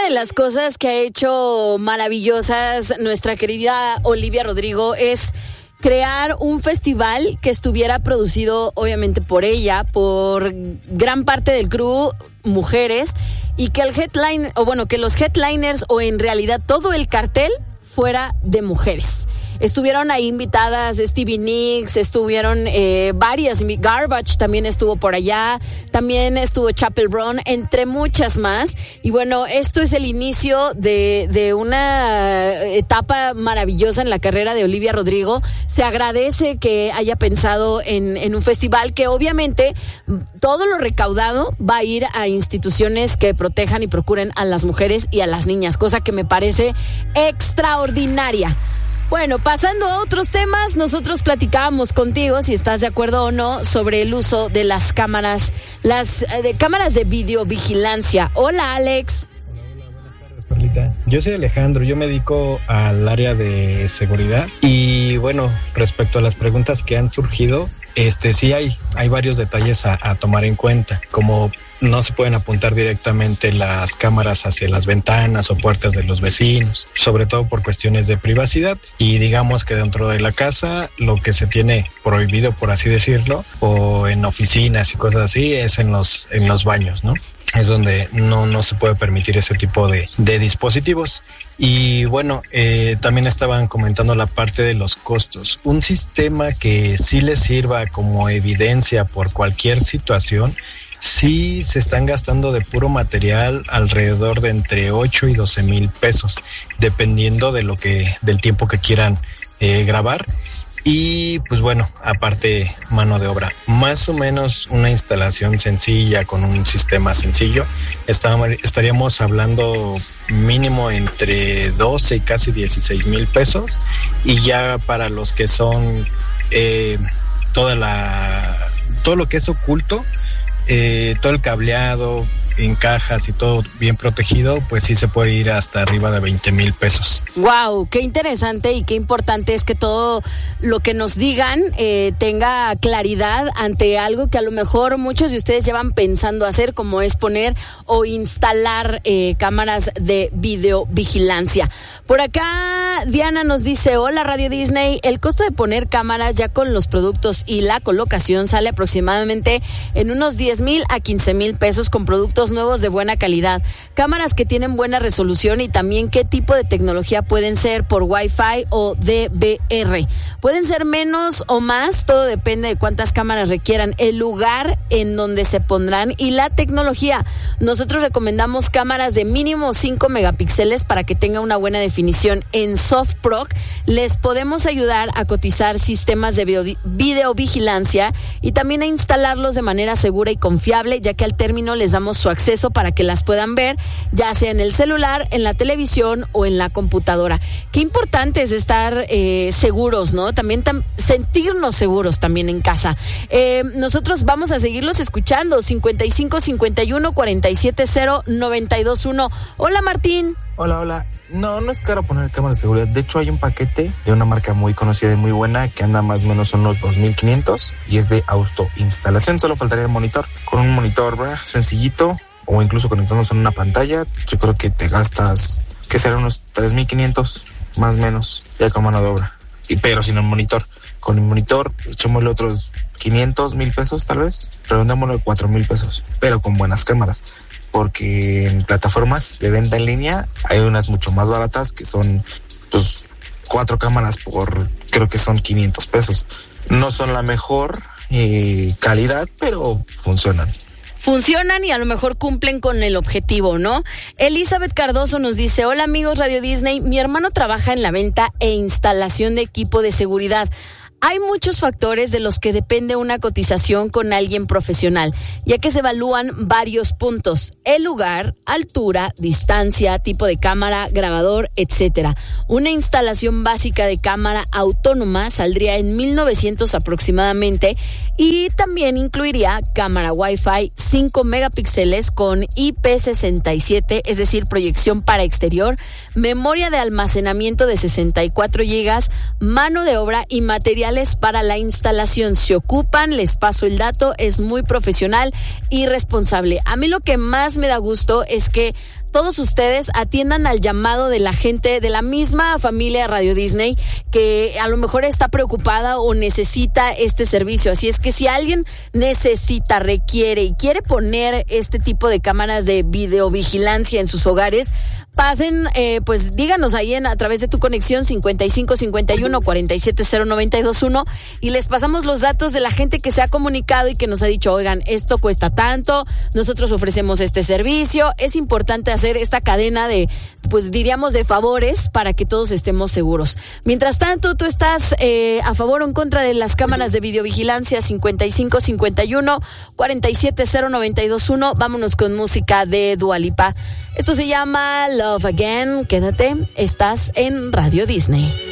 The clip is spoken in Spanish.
de las cosas que ha hecho maravillosas nuestra querida Olivia Rodrigo es crear un festival que estuviera producido obviamente por ella, por gran parte del crew, mujeres, y que que los headliners o en realidad todo el cartel fuera de mujeres. Estuvieron ahí invitadas Stevie Nicks, estuvieron varias, Garbage también estuvo por allá, también estuvo Chappell Brown, entre muchas más. Y bueno, esto es el inicio de una etapa maravillosa en la carrera de Olivia Rodrigo. Se agradece que haya pensado en un festival que obviamente todo lo recaudado va a ir a instituciones que protejan y procuren a las mujeres y a las niñas, cosa que me parece extraordinaria. Bueno, pasando a otros temas, nosotros platicábamos contigo, si estás de acuerdo o no, sobre el uso de las cámaras, cámaras de videovigilancia. Hola, Alex. Hola, buenas tardes, Perlita. Yo soy Alejandro, yo me dedico al área de seguridad y bueno, respecto a las preguntas que han surgido, sí hay varios detalles a tomar en cuenta, como no se pueden apuntar directamente las cámaras hacia las ventanas o puertas de los vecinos, sobre todo por cuestiones de privacidad. Y digamos que dentro de la casa lo que se tiene prohibido, por así decirlo, o en oficinas y cosas así, es en los baños, ¿no? Es donde no se puede permitir ese tipo de dispositivos. Y bueno, también estaban comentando la parte de los costos. Un sistema que sí les sirva como evidencia por cualquier situación, sí se están gastando de puro material alrededor de entre 8 y 12 mil pesos, dependiendo del tiempo que quieran grabar. Y pues bueno, aparte mano de obra, más o menos una instalación sencilla con un sistema sencillo, estaríamos hablando mínimo entre 12 y casi 16 mil pesos. Y ya para los que son todo lo que es oculto, todo el cableado en cajas y todo bien protegido, pues sí se puede ir hasta arriba de 20 mil pesos. Wow, qué interesante y qué importante es que todo lo que nos digan tenga claridad ante algo que a lo mejor muchos de ustedes llevan pensando hacer, como es poner o instalar cámaras de videovigilancia. Por acá Diana nos dice: hola Radio Disney, el costo de poner cámaras ya con los productos y la colocación sale aproximadamente en unos 10 mil a 15 mil pesos con productos nuevos de buena calidad, cámaras que tienen buena resolución y también qué tipo de tecnología pueden ser, por Wi-Fi o DVR. Pueden ser menos o más, todo depende de cuántas cámaras requieran, el lugar en donde se pondrán y la tecnología. Nosotros recomendamos cámaras de mínimo 5 megapíxeles para que tenga una buena definición. En SoftProc les podemos ayudar a cotizar sistemas de videovigilancia y también a instalarlos de manera segura y confiable, ya que al término les damos su acceso para que las puedan ver, ya sea en el celular, en la televisión o en la computadora. Qué importante es estar seguros, ¿no? También sentirnos seguros también en casa. Nosotros vamos a seguirlos escuchando. 55 51 47 0 92 1. Hola, Martín. Hola. No es caro poner cámaras de seguridad. De hecho, hay un paquete de una marca muy conocida y muy buena que anda más o menos unos 2,500 y es de autoinstalación. Solo faltaría el monitor. Con un monitor, ¿verdad?, sencillito, o incluso conectándose en una pantalla, yo creo que te gastas, que será unos 3,500 más o menos, ya con mano de obra. Pero sin un monitor. Con el monitor, echémosle otros 500, 1,000 pesos tal vez. Redondémoslo 4,000 pesos, pero con buenas cámaras. Porque en plataformas de venta en línea hay unas mucho más baratas que son, pues, 4 cámaras por, creo que son 500 pesos. No son la mejor calidad, pero funcionan. Funcionan y a lo mejor cumplen con el objetivo, ¿no? Elizabeth Cardoso nos dice: hola amigos Radio Disney, mi hermano trabaja en la venta e instalación de equipo de seguridad. Hay muchos factores de los que depende una cotización con alguien profesional, ya que se evalúan varios puntos: el lugar, altura, distancia, tipo de cámara, grabador, etcétera. Una instalación básica de cámara autónoma saldría en 1,900 aproximadamente y también incluiría cámara Wi-Fi 5 megapíxeles con IP67, es decir, proyección para exterior, memoria de almacenamiento de 64 gigas, mano de obra y materiales para la instalación. Se ocupan, les paso el dato, es muy profesional y responsable. A mí lo que más me da gusto es que todos ustedes atiendan al llamado de la gente de la misma familia Radio Disney que a lo mejor está preocupada o necesita este servicio. Así es que si alguien necesita, requiere y quiere poner este tipo de cámaras de videovigilancia en sus hogares, pasen, pues díganos ahí a través de tu conexión 5551-470921 y les pasamos los datos de la gente que se ha comunicado y que nos ha dicho, oigan, esto cuesta tanto, nosotros ofrecemos este servicio. Es importante hacer esta cadena de, pues diríamos, de favores para que todos estemos seguros. Mientras tanto, tú estás a favor o en contra de las cámaras de videovigilancia. 5551-470921. Vámonos con música de Dua Lipa. Esto se llama Love Again. Quédate, estás en Radio Disney.